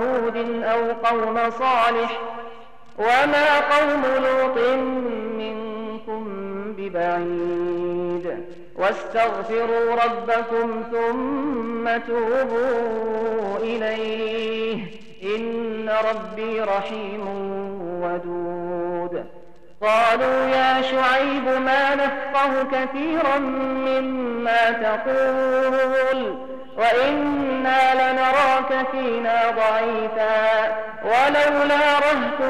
هود أو قوم صالح وما قوم لوط منكم ببعيد واستغفروا ربكم ثم توبوا إليه إن ربي رحيم ودود. قالوا يا شعيب ما نفقه كثيرا مما تقول وإنا لنراك فينا ضعيفا ولولا رهطك